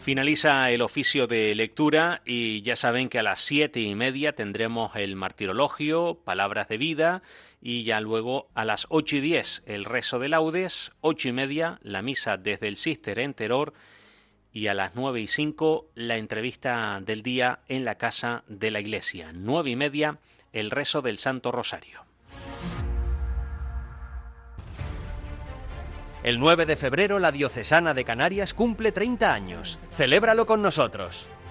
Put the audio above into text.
Finaliza el oficio de lectura y ya saben que a las 7:30 tendremos el martirologio, palabras de vida, y ya luego a las 8:10 el rezo de laudes, 8:30 la misa desde el Cister en Teror y a las 9:05 la entrevista del día en la casa de la iglesia, 9:30 el rezo del Santo Rosario. El 9 de febrero la Diocesana de Canarias cumple 30 años. Celébralo con nosotros.